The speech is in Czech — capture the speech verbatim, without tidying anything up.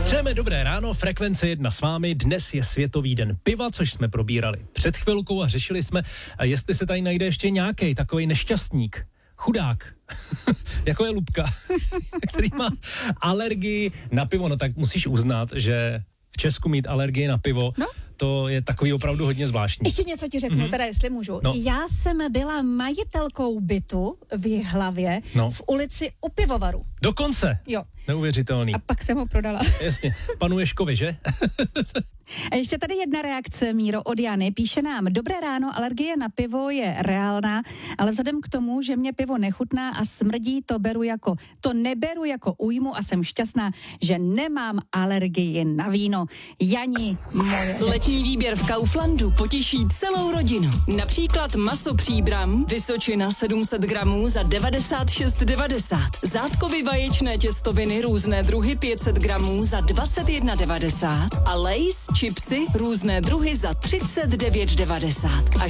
Přejeme dobré ráno, Frekvence jedna s vámi. Dnes je Světový den piva, což jsme probírali před chvilkou a řešili jsme, jestli se tady najde ještě nějaký takový nešťastník, chudák, jako je Lubka, který má alergii na pivo. No tak musíš uznat, že v Česku mít alergii na pivo, no? To je takový opravdu hodně zvláštní. Ještě něco ti řeknu, mm-hmm. teda jestli můžu. No. Já jsem byla majitelkou bytu v Jihlavě, no. v ulici u pivovaru. Dokonce? Jo. Neuvěřitelný. A pak jsem ho prodala. Jasně, panu Ježkovi, že? A ještě tady jedna reakce, Míro, od Jany. Píše nám, dobré ráno, alergie na pivo je reálná, ale vzhledem k tomu, že mě pivo nechutná a smrdí, to beru jako, to neberu jako újmu a jsem šťastná, že nemám alergii na víno. Jani, moje řeč. Letní výběr v Kauflandu potěší celou rodinu. Například maso Příbram, Vysočina sedm set gramů za devadesát šest devadesát. Zátkovy vaječné těstoviny různé druhy pět set gramů za dvacet jedna devadesát a Lay's chipsy různé druhy za třicet devět devadesát. Až